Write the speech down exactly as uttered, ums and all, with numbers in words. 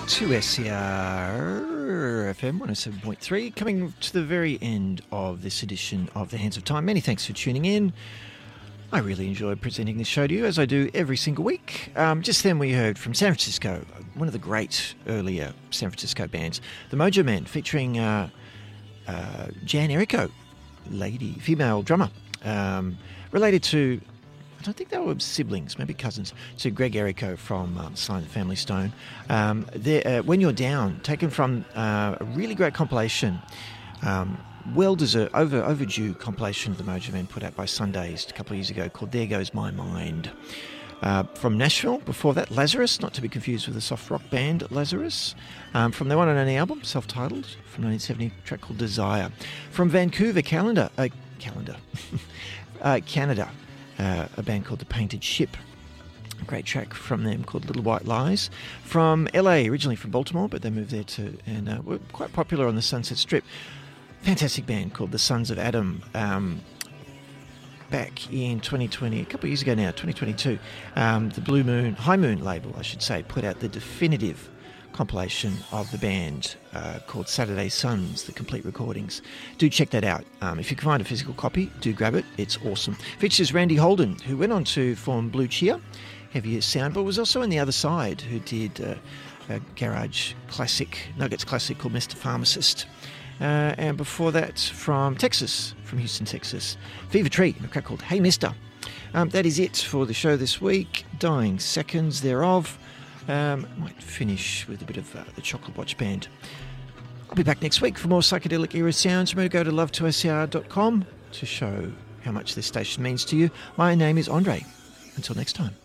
to S C R F M one oh seven point three, coming to the very end of this edition of The Hands of Time. Many thanks for tuning in. I really enjoyed presenting this show to you, as I do every single week. Um, just then we heard from San Francisco, one of the great earlier San Francisco bands, the Mojo Men, featuring uh, uh, Jan Erico, lady, female drummer, um, related to, I don't think they were siblings, maybe cousins, to Greg Erico from um, Sly and the Family Stone. Um, uh, When You're Down, taken from uh, a really great compilation, um, well-deserved, over, overdue compilation of the Mojo Men put out by Sundays a couple of years ago called There Goes My Mind. Uh, from Nashville, before that, Lazarus, not to be confused with the soft rock band Lazarus. Um, from their one and only album, self-titled, from nineteen seventy, a track called Desire. From Vancouver, Calendar, uh, Calendar, uh, Canada, uh, a band called The Painted Ship. A great track from them called Little White Lies. From L A, originally from Baltimore, but they moved there too, and uh, were quite popular on the Sunset Strip. Fantastic band called the Sons of Adam. Um, back in twenty twenty, a couple of years ago now, twenty twenty-two, um, the Blue Moon, High Moon label, I should say, put out the definitive compilation of the band uh, called Saturday Suns, the complete recordings. Do check that out. Um, if you can find a physical copy, do grab it. It's awesome. Features Randy Holden, who went on to form Blue Cheer, heavier sound, but was also on the other side, who did uh, a garage classic, Nuggets classic called Mister Pharmacist. Uh, and before that, from Texas, from Houston, Texas, Fever Tree, and a track called Hey Mister. Um, that is it for the show this week. Dying seconds thereof. Um, might finish with a bit of uh, the Chocolate Watch Band. I'll be back next week for more psychedelic era sounds. Remember to go to love two s c r dot com to show how much this station means to you. My name is Andre. Until next time.